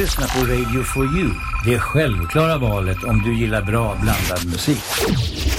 lyssna på Radio for You. Det självklara valet om du gillar bra blandad musik.